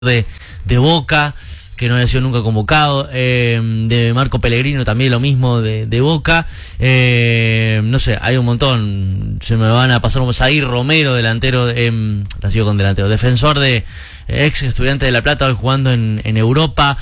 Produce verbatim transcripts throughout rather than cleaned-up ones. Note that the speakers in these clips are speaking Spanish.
de, de Boca, que no había sido nunca convocado, eh, de Marco Pellegrino también lo mismo de, de Boca, eh, no sé, hay un montón, se me van a pasar un Zair Romero, delantero, eh, la sigo con delantero, defensor de ex estudiante de La Plata, hoy jugando en, en Europa,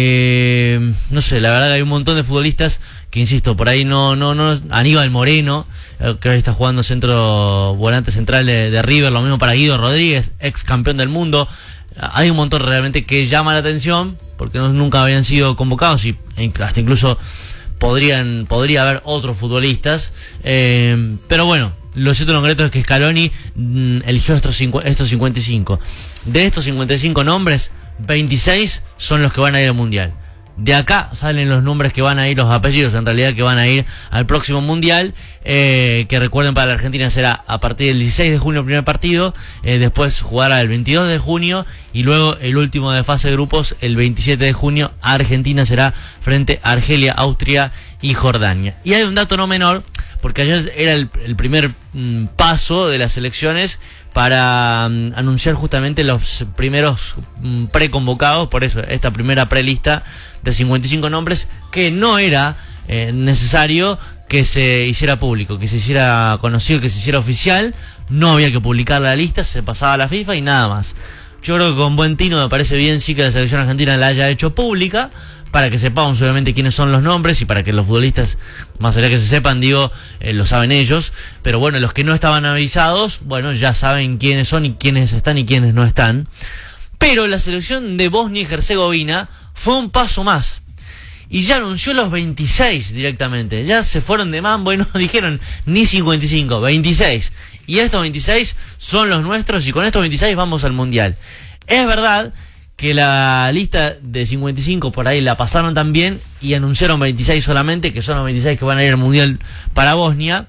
eh, no sé, la verdad que hay un montón de futbolistas que, insisto, por ahí no, no, no, Aníbal Moreno, que hoy está jugando centro volante central de, de River, lo mismo para Guido Rodríguez, ex campeón del mundo. Hay un montón realmente que llama la atención porque no, nunca habían sido convocados y hasta incluso podrían podría haber otros futbolistas, eh, pero bueno, lo cierto en concreto es que Scaloni mm, eligió estos, cincu estos cincuenta y cinco. De estos cincuenta y cinco nombres, veintiséis son los que van a ir al Mundial. De acá salen los nombres que van a ir, los apellidos en realidad que van a ir al próximo Mundial, eh, que recuerden para la Argentina será a partir del dieciséis de junio el primer partido, eh, después jugará el veintidós de junio y luego el último de fase de grupos el veintisiete de junio. Argentina será frente a Argelia, Austria y Jordania. Y hay un dato no menor, porque ayer era el, el primer mm, paso de las elecciones para um, anunciar justamente los primeros um, preconvocados, por eso esta primera prelista de cincuenta y cinco nombres, que no era eh, necesario que se hiciera público, que se hiciera conocido, que se hiciera oficial, no había que publicar la lista, se pasaba a la FIFA y nada más. Yo creo que con buen tino me parece bien sí que la selección argentina la haya hecho pública, para que sepamos obviamente quiénes son los nombres y para que los futbolistas, más allá que se sepan, digo, eh, lo saben ellos, pero bueno, los que no estaban avisados, bueno, ya saben quiénes son y quiénes están y quiénes no están. Pero la selección de Bosnia y Herzegovina fue un paso más y ya anunció los veintiséis directamente, ya se fueron de mambo y no dijeron ni cincuenta y cinco, veintiséis, y estos veintiséis son los nuestros y con estos veintiséis vamos al Mundial. Es verdad que la lista de cincuenta y cinco por ahí la pasaron también y anunciaron veintiséis solamente, que son los veintiséis que van a ir al Mundial para Bosnia,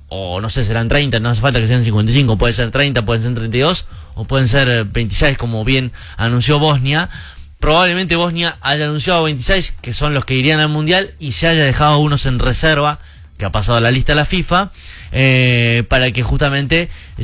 o no sé, serán treinta, no hace falta que sean cincuenta y cinco, puede ser treinta, pueden ser treinta y dos, o pueden ser veintiséis como bien anunció Bosnia. Probablemente Bosnia haya anunciado veintiséis, que son los que irían al Mundial, y se haya dejado unos en reserva, que ha pasado a la lista a la FIFA, eh, para que justamente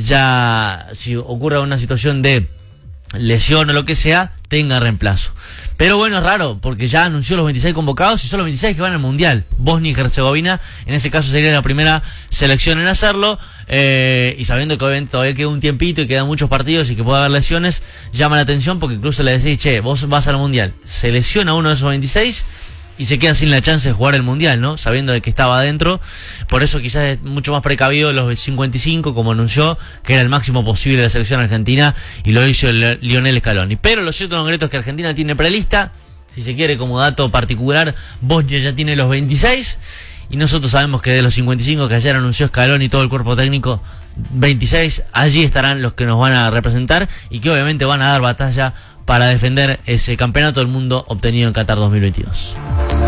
ya, si ocurra una situación de lesión o lo que sea, tenga reemplazo. Pero bueno, es raro, porque ya anunció los veintiséis convocados y son los veintiséis que van al Mundial. Bosnia y Herzegovina, en ese caso sería la primera selección en hacerlo, eh, y sabiendo que obviamente todavía queda un tiempito y quedan muchos partidos y que puede haber lesiones, llama la atención porque incluso le decís, che, vos vas al Mundial, se lesiona uno de esos veintiséis y se queda sin la chance de jugar el Mundial, ¿no? Sabiendo de que estaba adentro. Por eso quizás es mucho más precavido los cincuenta y cinco, como anunció, que era el máximo posible de la selección argentina, y lo hizo el Lionel Scaloni. Pero lo cierto, concreto, es que Argentina tiene prelista. Si se quiere, como dato particular, Bosnia ya tiene los veintiséis, y nosotros sabemos que de los cincuenta y cinco que ayer anunció Scaloni y todo el cuerpo técnico, veintiséis, allí estarán los que nos van a representar y que obviamente van a dar batalla para defender ese campeonato del mundo obtenido en Qatar dos mil veintidós.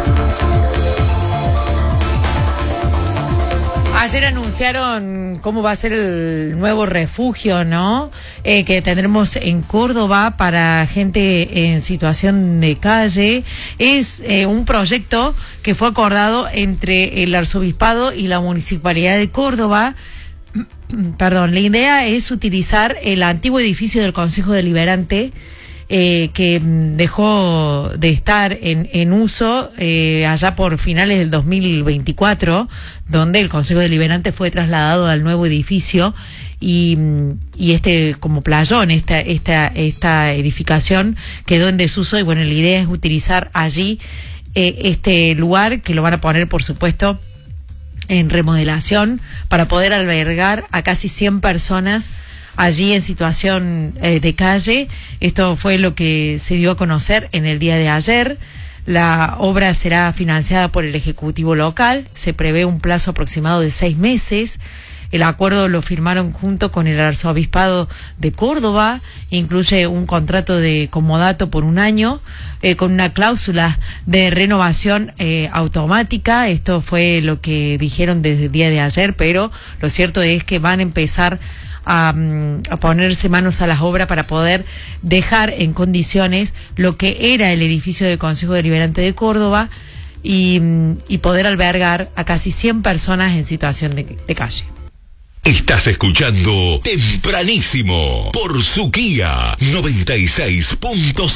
Ayer anunciaron cómo va a ser el nuevo refugio, ¿no? Eh, que tendremos en Córdoba para gente en situación de calle. Es eh, un proyecto que fue acordado entre el Arzobispado y la Municipalidad de Córdoba. Perdón, la idea es utilizar el antiguo edificio del Consejo Deliberante, Eh, que dejó de estar en, en uso eh, allá por finales del dos mil veinticuatro, donde el Consejo Deliberante fue trasladado al nuevo edificio y, y este como playón, esta, esta, esta edificación quedó en desuso y bueno, la idea es utilizar allí eh, este lugar, que lo van a poner por supuesto en remodelación, para poder albergar a casi cien personas allí en situación eh, de calle. Esto fue lo que se dio a conocer en el día de ayer. La obra será financiada por el Ejecutivo local. Se prevé un plazo aproximado de seis meses. El acuerdo lo firmaron junto con el Arzobispado de Córdoba. Incluye un contrato de comodato por un año, eh, con una cláusula de renovación eh, automática. Esto fue lo que dijeron desde el día de ayer, pero lo cierto es que van a empezar A, a ponerse manos a las obras para poder dejar en condiciones lo que era el edificio del Consejo Deliberante de Córdoba y, y poder albergar a casi cien personas en situación de, de calle. Estás escuchando Tempranísimo por Suquía noventa y seis punto